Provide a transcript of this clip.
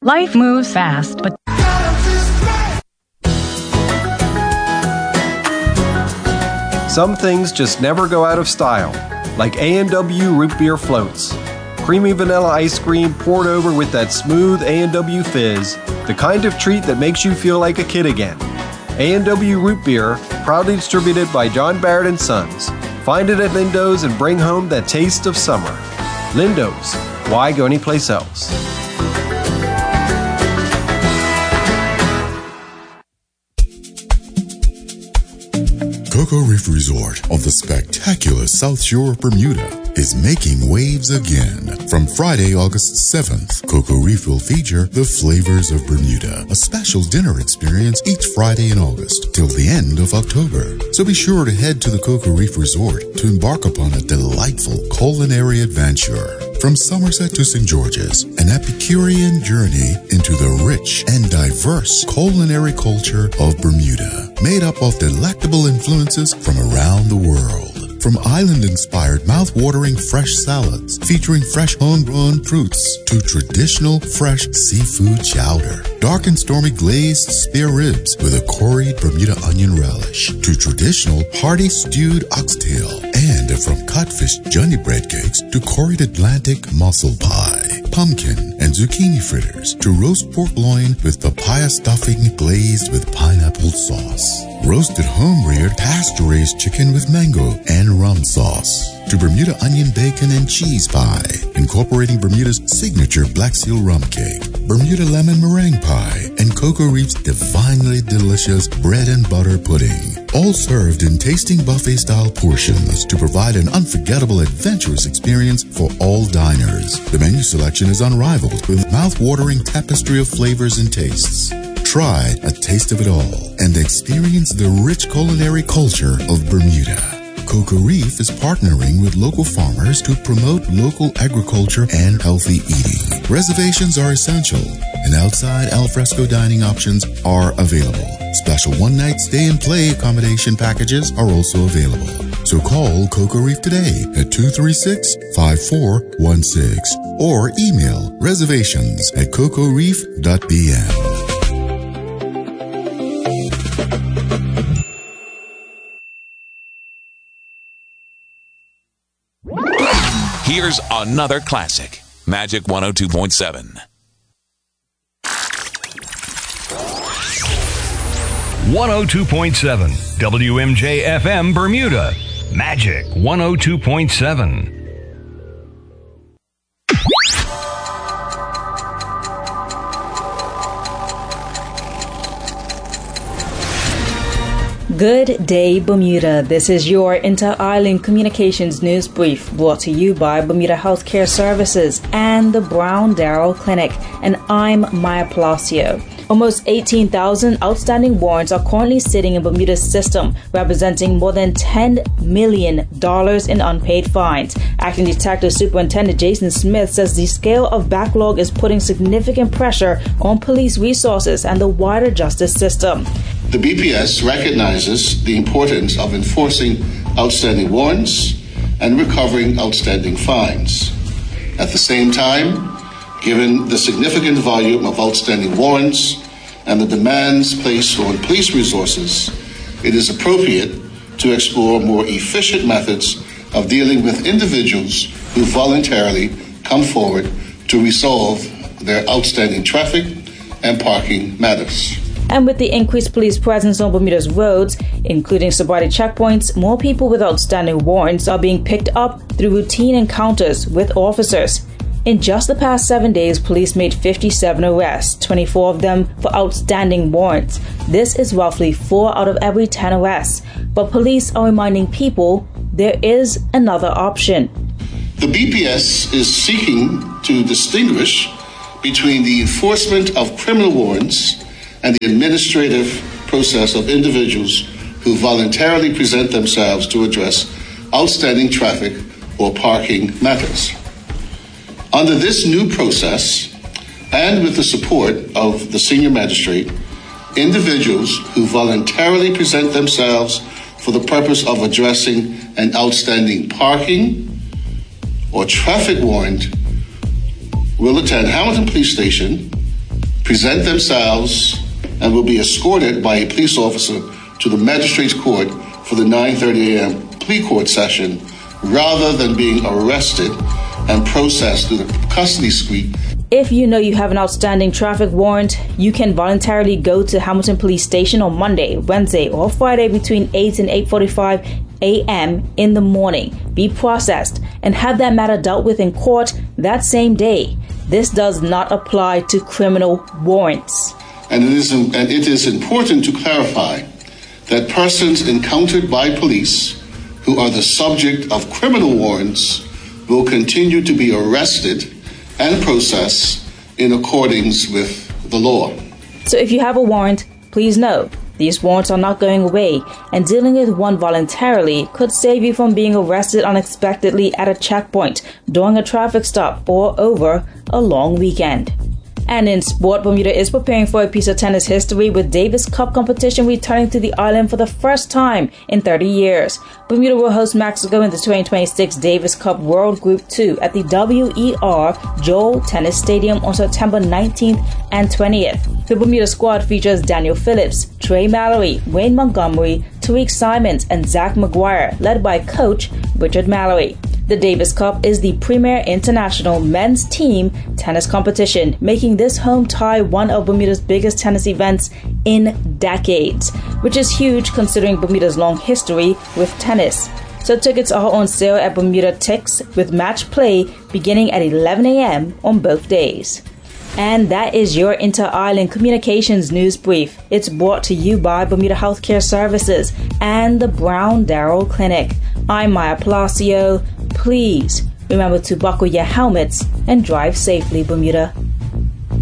Life moves fast, but some things just never go out of style, like A&W root beer floats. Creamy vanilla ice cream poured over with that smooth A&W fizz, the kind of treat that makes you feel like a kid again. A&W root beer, proudly distributed by John Barrett & Sons. Find it at Lindo's and bring home that taste of summer. Lindo's, why go anyplace else? Cocoa Reef Resort on the spectacular South Shore of Bermuda is making waves again. From Friday, August 7th, Cocoa Reef will feature the Flavors of Bermuda, a special dinner experience each Friday in August till the end of October. So be sure to head to the Cocoa Reef Resort to embark upon a delightful culinary adventure. From Somerset to St. George's, an Epicurean journey into the rich and diverse culinary culture of Bermuda, made up of delectable influences from around the world. From island-inspired, mouth-watering fresh salads featuring fresh homegrown fruits to traditional fresh seafood chowder, dark and stormy glazed spare ribs with a curried Bermuda onion relish, to traditional hearty stewed oxtail, and from codfish Johnny bread cakes to curried Atlantic mussel pie, pumpkin and zucchini fritters, to roast pork loin with papaya stuffing glazed with pineapple sauce, roasted home-reared pasture-raised chicken with mango and rum sauce, to Bermuda onion bacon and cheese pie, incorporating Bermuda's signature Black Seal rum cake, Bermuda lemon meringue pie, and Cocoa Reef's divinely delicious bread and butter pudding, all served in tasting buffet-style portions to provide an unforgettable, adventurous experience for all diners. The menu selection is unrivaled with mouth-watering tapestry of flavors and tastes. Try a taste of it all and experience the rich culinary culture of Bermuda. Cocoa Reef is partnering with local farmers to promote local agriculture and healthy eating. Reservations are essential, and outside alfresco dining options are available. Special one-night stay and play accommodation packages are also available. So call Cocoa Reef today at 236-5416 or email reservations@cocoareef.bm. Here's another classic, Magic 102.7. 102.7 WMJ-FM Bermuda, Magic 102.7. Good day, Bermuda. This is your Inter-Island Communications News Brief, brought to you by Bermuda Healthcare Services and the Brown Darrell Clinic, and I'm Maya Palacio. Almost 18,000 outstanding warrants are currently sitting in Bermuda's system, representing more than $10 million in unpaid fines. Acting Detective Superintendent Jason Smith says the scale of backlog is putting significant pressure on police resources and the wider justice system. The BPS recognizes the importance of enforcing outstanding warrants and recovering outstanding fines. At the same time, given the significant volume of outstanding warrants and the demands placed on police resources, it is appropriate to explore more efficient methods of dealing with individuals who voluntarily come forward to resolve their outstanding traffic and parking matters. And with the increased police presence on Bermuda's roads, including sobriety checkpoints, more people with outstanding warrants are being picked up through routine encounters with officers. In just the past 7 days, police made 57 arrests, 24 of them for outstanding warrants. This is roughly 4 out of every 10 arrests. But police are reminding people there is another option. The BPS is seeking to distinguish between the enforcement of criminal warrants and the administrative process of individuals who voluntarily present themselves to address outstanding traffic or parking matters. Under this new process, and with the support of the senior magistrate, individuals who voluntarily present themselves for the purpose of addressing an outstanding parking or traffic warrant will attend Hamilton Police Station present themselves and will be escorted by a police officer to the magistrate's court for the 9:30 a.m. plea court session rather than being arrested and processed through the custody suite. If you know you have an outstanding traffic warrant, you can voluntarily go to Hamilton Police Station on Monday, Wednesday, or Friday between 8 and 8:45 a.m. in the morning, be processed, and have that matter dealt with in court that same day. This does not apply to criminal warrants. And it is important to clarify that persons encountered by police who are the subject of criminal warrants will continue to be arrested and processed in accordance with the law. So if you have a warrant, please know these warrants are not going away, and dealing with one voluntarily could save you from being arrested unexpectedly at a checkpoint, during a traffic stop, or over a long weekend. And in sport, Bermuda is preparing for a piece of tennis history with Davis Cup competition returning to the island for the first time in 30 years. Bermuda will host Mexico in the 2026 Davis Cup World Group 2 at the WER Joel Tennis Stadium on September 19th and 20th. The Bermuda squad features Daniel Phillips, Trey Mallory, Wayne Montgomery, Tariq Simons, and Zach McGuire, led by coach Richard Mallory. The Davis Cup is the premier international men's team tennis competition, making this home tie one of Bermuda's biggest tennis events in decades, which is huge considering Bermuda's long history with tennis. So tickets are on sale at Bermuda Tix, with match play beginning at 11 a.m. on both days. And that is your Inter-Island Communications News Brief. It's brought to you by Bermuda Healthcare Services and the Brown Darrell Clinic. I'm Maya Palacio. Please remember to buckle your helmets and drive safely, Bermuda.